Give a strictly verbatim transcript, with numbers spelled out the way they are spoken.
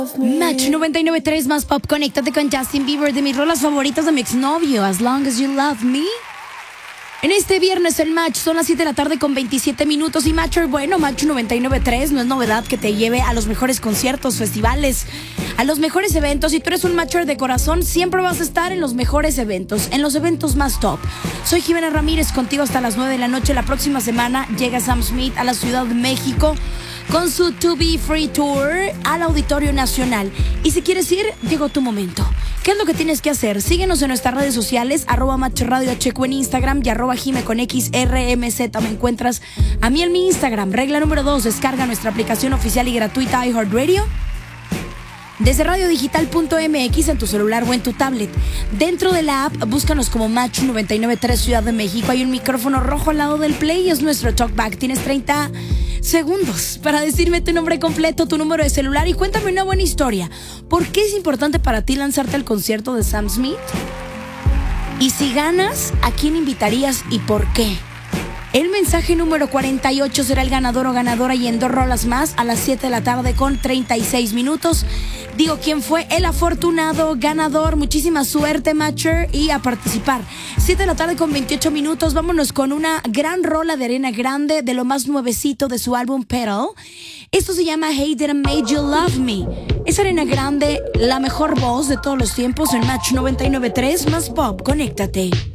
Match noventa y nueve punto tres más pop. Conéctate con Justin Bieber, de mis rolas favoritas de mi exnovio, As Long As You Love Me. En este viernes el Match son las siete de la tarde con veintisiete minutos. Y Matcher, bueno, Match noventa y nueve punto tres no es novedad que te lleve a los mejores conciertos, festivales, a los mejores eventos. Si tú eres un Matcher de corazón, siempre vas a estar en los mejores eventos, en los eventos más top. Soy Jimena Ramírez, contigo hasta las nueve de la noche. La próxima semana llega Sam Smith a la Ciudad de México con su To Be Free Tour al Auditorio Nacional. Y si quieres ir, llegó tu momento. ¿Qué es lo que tienes que hacer? Síguenos en nuestras redes sociales, arroba Match Radio Checo en Instagram y arroba Jime con X R M Z. Me encuentras a mí en mi Instagram. Regla número dos, descarga nuestra aplicación oficial y gratuita iHeartRadio desde radio digital punto m x en tu celular o en tu tablet. Dentro de la app, búscanos como Match noventa y nueve punto tres Ciudad de México. Hay un micrófono rojo al lado del play y es nuestro talkback. Tienes treinta segundos para decirme tu nombre completo, tu número de celular y cuéntame una buena historia. ¿Por qué es importante para ti lanzarte al concierto de Sam Smith? Y si ganas, ¿a quién invitarías y por qué? El mensaje número cuarenta y ocho será el ganador o ganadora y en dos rolas más a las siete de la tarde con treinta y seis minutos. Digo quién fue el afortunado ganador. Muchísima suerte, Matcher, y a participar. siete de la tarde con veintiocho minutos. Vámonos con una gran rola de Ariana Grande, de lo más nuevecito de su álbum Petal. Esto se llama Hey Didn't Made You Love Me. Es Ariana Grande, la mejor voz de todos los tiempos en Match noventa y nueve punto tres más pop. Conéctate.